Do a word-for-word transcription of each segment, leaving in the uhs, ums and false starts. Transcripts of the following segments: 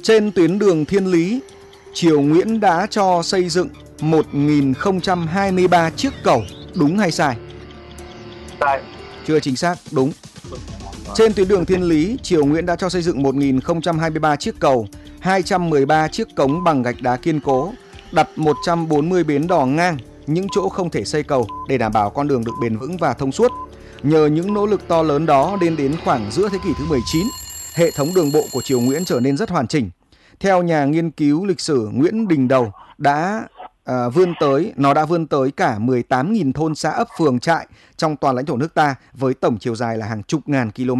Trên tuyến đường Thiên Lý, Triều Nguyễn đã cho xây dựng một nghìn không trăm hai mươi ba chiếc cầu, đúng hay sai? Sai. Chưa chính xác, đúng. Trên tuyến đường Thiên Lý, Triều Nguyễn đã cho xây dựng một nghìn không trăm hai mươi ba chiếc cầu, hai trăm mười ba chiếc cống bằng gạch đá kiên cố, đặt một trăm bốn mươi bến đò ngang những chỗ không thể xây cầu để đảm bảo con đường được bền vững và thông suốt. Nhờ những nỗ lực to lớn đó, đến đến khoảng giữa thế kỷ thứ mười chín, hệ thống đường bộ của Triều Nguyễn trở nên rất hoàn chỉnh. Theo nhà nghiên cứu lịch sử Nguyễn Đình Đầu đã à, vươn tới, nó đã vươn tới cả mười tám nghìn thôn xã ấp phường trại trong toàn lãnh thổ nước ta với tổng chiều dài là hàng chục ngàn km.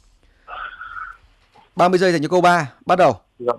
ba mươi giây dành cho câu ba, bắt đầu. Dạ.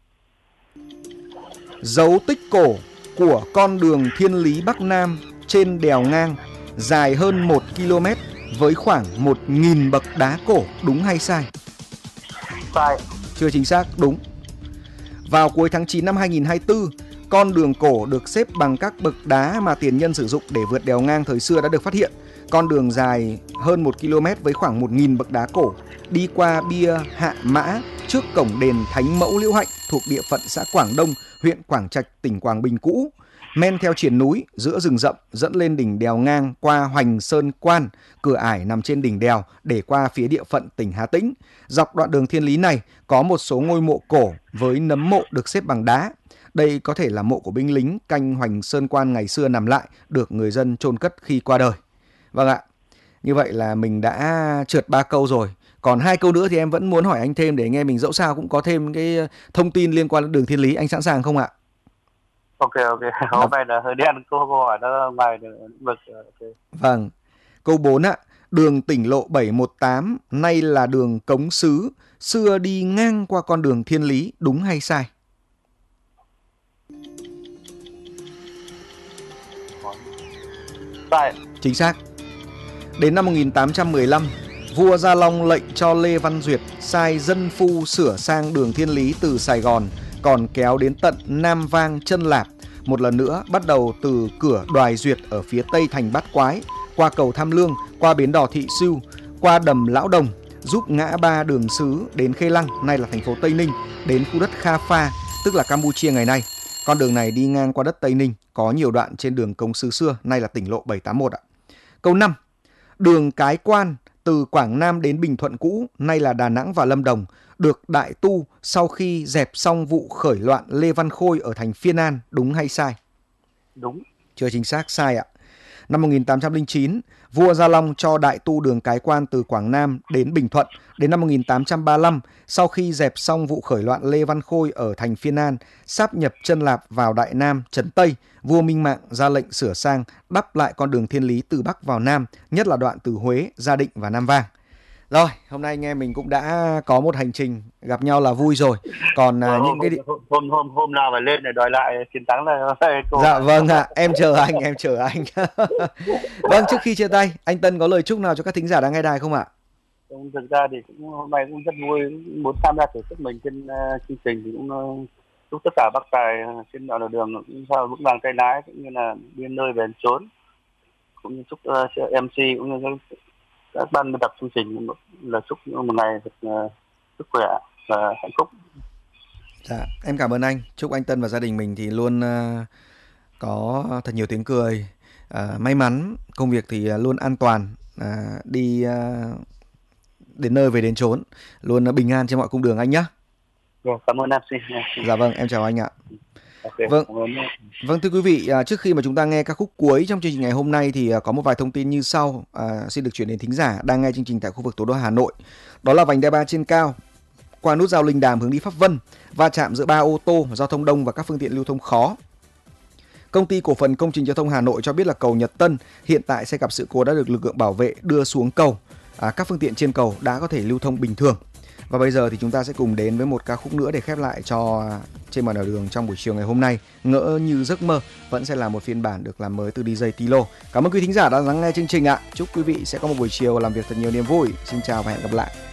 Dấu tích cổ của con đường Thiên Lý Bắc Nam trên đèo ngang dài hơn một ki lô mét với khoảng một nghìn bậc đá cổ, đúng hay sai? Sai. Chưa chính xác, đúng. Vào cuối tháng chín năm hai nghìn không trăm hai mươi tư, con đường cổ được xếp bằng các bậc đá mà tiền nhân sử dụng để vượt đèo ngang thời xưa đã được phát hiện. Con đường dài hơn một ki lô mét với khoảng một nghìn bậc đá cổ đi qua bia Hạ Mã trước cổng đền Thánh Mẫu Liễu Hạnh thuộc địa phận xã Quảng Đông, huyện Quảng Trạch, tỉnh Quảng Bình cũ. Men theo triền núi giữa rừng rậm dẫn lên đỉnh đèo ngang qua Hoành Sơn Quan, cửa ải nằm trên đỉnh đèo để qua phía địa phận tỉnh Hà Tĩnh. Dọc đoạn đường Thiên Lý này có một số ngôi mộ cổ với nấm mộ được xếp bằng đá. Đây có thể là mộ của binh lính canh Hoành Sơn Quan ngày xưa nằm lại, được người dân chôn cất khi qua đời. Vâng ạ, như vậy là mình đã trượt ba câu rồi. Còn hai câu nữa thì em vẫn muốn hỏi anh thêm để anh em mình dẫu sao cũng có thêm cái thông tin liên quan đến đường Thiên Lý. Anh sẵn sàng không ạ? Ok, ok. Hôm nay là hơi đen, câu hỏi nó ngoài lĩnh vực. Okay. Vâng. Câu bốn ạ. Đường tỉnh lộ bảy một tám nay là đường Cống Sứ, xưa đi ngang qua con đường Thiên Lý, đúng hay sai? Sai. Chính xác. Đến năm một nghìn tám trăm mười lăm, vua Gia Long lệnh cho Lê Văn Duyệt sai dân phu sửa sang đường Thiên Lý từ Sài Gòn còn kéo đến tận Nam Vang Chân Lạp, một lần nữa bắt đầu từ cửa Đoài Duyệt ở phía tây thành Bát Quái, qua cầu Tham Lương, qua bến đò Thị Sưu, qua đầm Lão Đồng, giúp ngã ba đường xứ đến Khê Lăng, nay là thành phố Tây Ninh, đến khu đất Kha Pha, tức là Campuchia ngày nay. Con đường này đi ngang qua đất Tây Ninh, có nhiều đoạn trên đường Cống Sứ xưa, nay là tỉnh lộ bảy tám mốt ạ. Câu năm. Đường Cái Quan từ Quảng Nam đến Bình Thuận cũ, nay là Đà Nẵng và Lâm Đồng, được đại tu sau khi dẹp xong vụ khởi loạn Lê Văn Khôi ở thành Phiên An, đúng hay sai? Đúng. Chưa chính xác, sai ạ. Năm một nghìn tám trăm lẻ chín, vua Gia Long cho đại tu đường Cái Quan từ Quảng Nam đến Bình Thuận. Đến năm một nghìn tám trăm ba mươi lăm, sau khi dẹp xong vụ khởi loạn Lê Văn Khôi ở thành Phiên An, sáp nhập Chân Lạp vào Đại Nam, Trấn Tây, vua Minh Mạng ra lệnh sửa sang, đắp lại con đường Thiên Lý từ Bắc vào Nam, nhất là đoạn từ Huế, Gia Định và Nam Vang. Rồi, hôm nay anh em mình cũng đã có một hành trình gặp nhau là vui rồi. Còn Hôm, những cái hôm, hôm hôm hôm nào phải lên để đòi lại chiến thắng là cô. Dạ vâng ạ, à, em chờ anh, em chờ anh. Vâng, trước khi chia tay, anh Tân có lời chúc nào cho các thính giả đang nghe đài không ạ? Thực ra thì cũng hôm nay cũng rất vui, muốn tham gia thử sức mình trên uh, chương trình thì cũng uh, chúc tất cả bác tài trên đoạn đường cũng sao vững vàng tay lái, cũng như là đến nơi về trốn, cũng như chúc uh, em xê cũng như các, các ban biên tập chương trình là chúc một ngày thật uh, sức khỏe và hạnh phúc. Dạ, em cảm ơn anh. Chúc anh Tân và gia đình mình thì luôn uh, có thật nhiều tiếng cười, uh, may mắn, công việc thì uh, luôn an toàn, uh, đi uh, đến nơi về đến chốn, luôn uh, bình an trên mọi cung đường anh nhé. Cảm ơn em xê. Dạ vâng, em chào anh ạ. Okay, vâng, vâng thưa quý vị, uh, trước khi mà chúng ta nghe ca khúc cuối trong chương trình ngày hôm nay thì uh, có một vài thông tin như sau, uh, xin được chuyển đến thính giả đang nghe chương trình tại khu vực thủ đô Hà Nội. Đó là vành đai ba trên cao qua nút giao Linh Đàm hướng đi Pháp Vân, va chạm giữa ba ô tô, giao thông đông và các phương tiện lưu thông khó. Công ty cổ phần công trình giao thông Hà Nội cho biết là cầu Nhật Tân hiện tại xe gặp sự cố đã được lực lượng bảo vệ đưa xuống cầu. À, các phương tiện trên cầu đã có thể lưu thông bình thường. Và bây giờ thì chúng ta sẽ cùng đến với một ca khúc nữa để khép lại cho Trên Mọi Nẻo Đường trong buổi chiều ngày hôm nay. Ngỡ Như Giấc Mơ vẫn sẽ là một phiên bản được làm mới từ đi jay Tilo. Cảm ơn quý thính giả đã lắng nghe chương trình ạ. Chúc quý vị sẽ có một buổi chiều làm việc thật nhiều niềm vui. Xin chào và hẹn gặp lại.